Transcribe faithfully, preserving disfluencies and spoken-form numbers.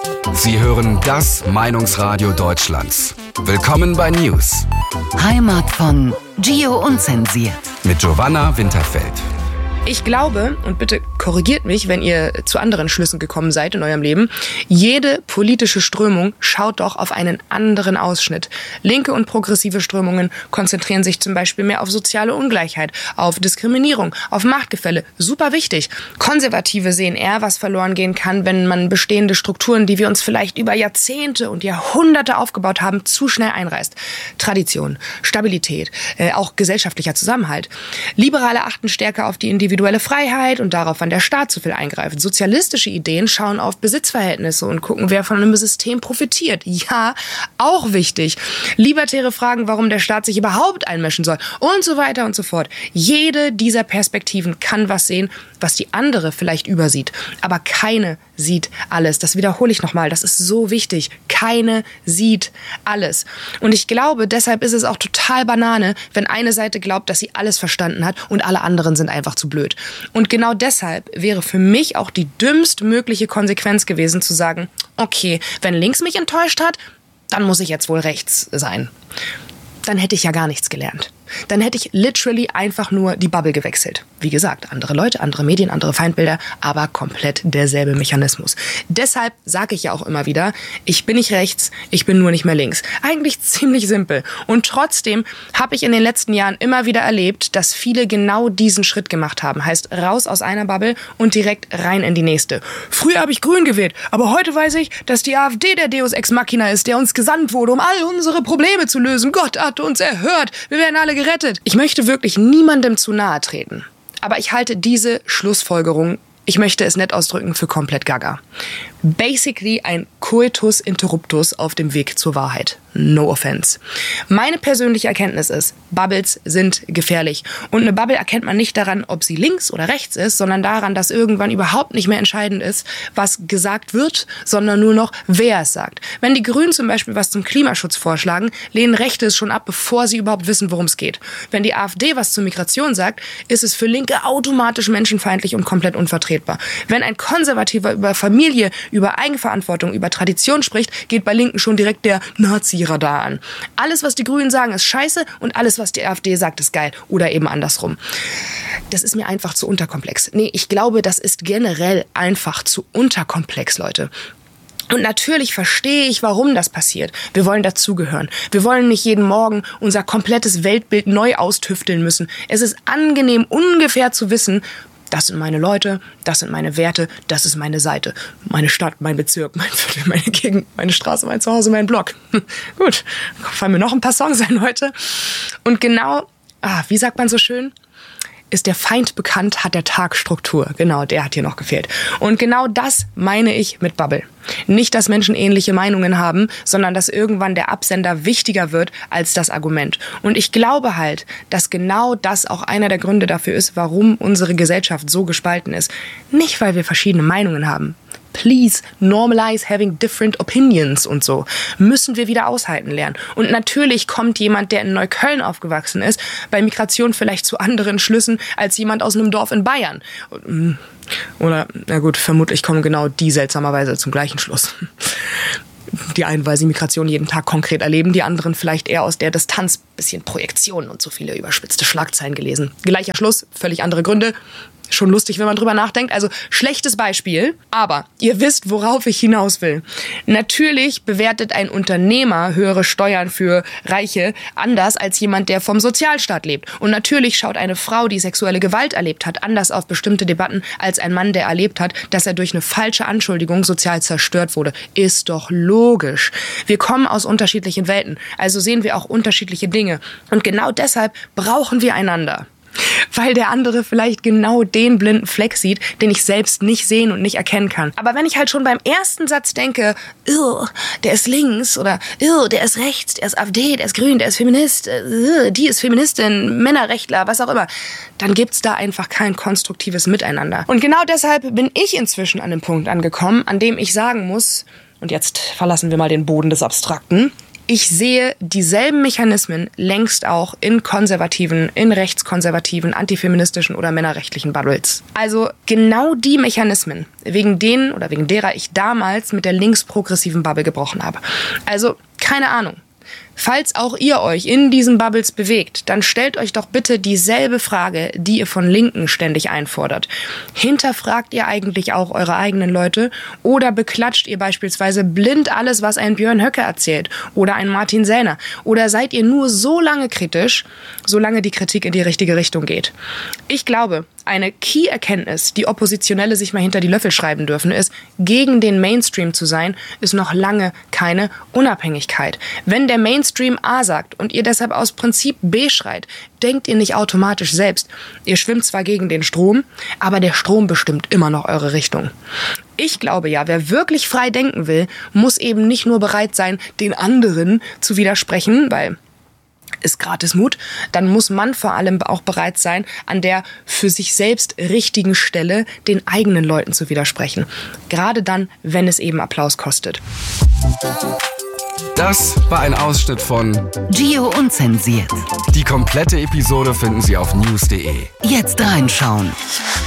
Sie hören das Meinungsradio Deutschlands. Willkommen bei News. Heimat von Gio Unzensiert. Mit Giovanna Winterfeld. Ich glaube, und bitte korrigiert mich, wenn ihr zu anderen Schlüssen gekommen seid in eurem Leben, jede politische Strömung schaut doch auf einen anderen Ausschnitt. Linke und progressive Strömungen konzentrieren sich zum Beispiel mehr auf soziale Ungleichheit, auf Diskriminierung, auf Machtgefälle. Super wichtig. Konservative sehen eher, was verloren gehen kann, wenn man bestehende Strukturen, die wir uns vielleicht über Jahrzehnte und Jahrhunderte aufgebaut haben, zu schnell einreißt. Tradition, Stabilität, äh, auch gesellschaftlicher Zusammenhalt. Liberale achten stärker auf die individuelle Freiheit und darauf, wann der Staat zu viel eingreift. Sozialistische Ideen schauen auf Besitzverhältnisse und gucken, wer von einem System profitiert. Ja, auch wichtig. Libertäre fragen, warum der Staat sich überhaupt einmischen soll und so weiter und so fort. Jede dieser Perspektiven kann was sehen, was die andere vielleicht übersieht. Aber keine sieht alles. Das wiederhole ich nochmal. Das ist so wichtig. Keine sieht alles. Und ich glaube, deshalb ist es auch total Banane, wenn eine Seite glaubt, dass sie alles verstanden hat und alle anderen sind einfach zu blöd. Und genau deshalb wäre für mich auch die dümmstmögliche Konsequenz gewesen, zu sagen, okay, wenn links mich enttäuscht hat, dann muss ich jetzt wohl rechts sein. Dann hätte ich ja gar nichts gelernt. Dann hätte ich literally einfach nur die Bubble gewechselt. Wie gesagt, andere Leute, andere Medien, andere Feindbilder, aber komplett derselbe Mechanismus. Deshalb sage ich ja auch immer wieder, ich bin nicht rechts, ich bin nur nicht mehr links. Eigentlich ziemlich simpel. Und trotzdem habe ich in den letzten Jahren immer wieder erlebt, dass viele genau diesen Schritt gemacht haben. Heißt, raus aus einer Bubble und direkt rein in die nächste. Früher habe ich Grün gewählt, aber heute weiß ich, dass die AfD der Deus Ex Machina ist, der uns gesandt wurde, um all unsere Probleme zu lösen. Gott hat uns erhört. Wir werden alle gerettet. Ich möchte wirklich niemandem zu nahe treten. Aber ich halte diese Schlussfolgerung, ich möchte es nett ausdrücken, für komplett gaga. Basically ein Coitus interruptus auf dem Weg zur Wahrheit. No offense. Meine persönliche Erkenntnis ist, Bubbles sind gefährlich. Und eine Bubble erkennt man nicht daran, ob sie links oder rechts ist, sondern daran, dass irgendwann überhaupt nicht mehr entscheidend ist, was gesagt wird, sondern nur noch, wer es sagt. Wenn die Grünen zum Beispiel was zum Klimaschutz vorschlagen, lehnen Rechte es schon ab, bevor sie überhaupt wissen, worum es geht. Wenn die AfD was zur Migration sagt, ist es für Linke automatisch menschenfeindlich und komplett unvertretbar. Wenn ein Konservativer über Familie, über Eigenverantwortung, über Tradition spricht, geht bei Linken schon direkt der Nazi-Radar an. Alles, was die Grünen sagen, ist scheiße und alles, was die AfD sagt, ist geil. Oder eben andersrum. Das ist mir einfach zu unterkomplex. Nee, ich glaube, das ist generell einfach zu unterkomplex, Leute. Und natürlich verstehe ich, warum das passiert. Wir wollen dazugehören. Wir wollen nicht jeden Morgen unser komplettes Weltbild neu austüfteln müssen. Es ist angenehm, ungefähr zu wissen, das sind meine Leute, das sind meine Werte, das ist meine Seite. Meine Stadt, mein Bezirk, mein Viertel, meine Gegend, meine Straße, mein Zuhause, mein Blog. Gut, fallen mir noch ein paar Songs ein heute. Und genau, ah, wie sagt man so schön? Ist der Feind bekannt, hat der Tag Struktur. Genau, der hat hier noch gefehlt. Und genau das meine ich mit Bubble. Nicht, dass Menschen ähnliche Meinungen haben, sondern dass irgendwann der Absender wichtiger wird als das Argument. Und ich glaube halt, dass genau das auch einer der Gründe dafür ist, warum unsere Gesellschaft so gespalten ist. Nicht, weil wir verschiedene Meinungen haben. Please normalize having different opinions und so. Müssen wir wieder aushalten lernen. Und natürlich kommt jemand, der in Neukölln aufgewachsen ist, bei Migration vielleicht zu anderen Schlüssen als jemand aus einem Dorf in Bayern. Oder, na gut, vermutlich kommen genau die seltsamerweise zum gleichen Schluss. Die einen, weil sie Migration jeden Tag konkret erleben, die anderen vielleicht eher aus der Distanz, bisschen Projektionen und so viele überspitzte Schlagzeilen gelesen. Gleicher Schluss, völlig andere Gründe. Schon lustig, wenn man drüber nachdenkt. Also schlechtes Beispiel, aber ihr wisst, worauf ich hinaus will. Natürlich bewertet ein Unternehmer höhere Steuern für Reiche anders als jemand, der vom Sozialstaat lebt. Und natürlich schaut eine Frau, die sexuelle Gewalt erlebt hat, anders auf bestimmte Debatten als ein Mann, der erlebt hat, dass er durch eine falsche Anschuldigung sozial zerstört wurde. Ist doch logisch. Wir kommen aus unterschiedlichen Welten, also sehen wir auch unterschiedliche Dinge. Und genau deshalb brauchen wir einander. Weil der andere vielleicht genau den blinden Fleck sieht, den ich selbst nicht sehen und nicht erkennen kann. Aber wenn ich halt schon beim ersten Satz denke, der ist links oder der ist rechts, der ist AfD, der ist grün, der ist Feminist, die ist Feministin, Männerrechtler, was auch immer, dann gibt's da einfach kein konstruktives Miteinander. Und genau deshalb bin ich inzwischen an dem Punkt angekommen, an dem ich sagen muss, und jetzt verlassen wir mal den Boden des Abstrakten, Ich sehe dieselben Mechanismen längst auch in konservativen, in rechtskonservativen, antifeministischen oder männerrechtlichen Bubbles. Also genau die Mechanismen, wegen denen oder wegen derer ich damals mit der linksprogressiven Bubble gebrochen habe. Also keine Ahnung. Falls auch ihr euch in diesen Bubbles bewegt, dann stellt euch doch bitte dieselbe Frage, die ihr von Linken ständig einfordert. Hinterfragt ihr eigentlich auch eure eigenen Leute oder beklatscht ihr beispielsweise blind alles, was ein Björn Höcke erzählt oder ein Martin Sellner? Oder seid ihr nur so lange kritisch, solange die Kritik in die richtige Richtung geht? Ich glaube, eine Key-Erkenntnis, die Oppositionelle sich mal hinter die Löffel schreiben dürfen, ist, gegen den Mainstream zu sein, ist noch lange keine Unabhängigkeit. Wenn der Mainstream A sagt und ihr deshalb aus Prinzip B schreit, denkt ihr nicht automatisch selbst. Ihr schwimmt zwar gegen den Strom, aber der Strom bestimmt immer noch eure Richtung. Ich glaube ja, wer wirklich frei denken will, muss eben nicht nur bereit sein, den anderen zu widersprechen, weil ist gratis Mut, dann muss man vor allem auch bereit sein, an der für sich selbst richtigen Stelle den eigenen Leuten zu widersprechen. Gerade dann, wenn es eben Applaus kostet. Das war ein Ausschnitt von Gio Unzensiert. Die komplette Episode finden Sie auf news punkt de. Jetzt reinschauen.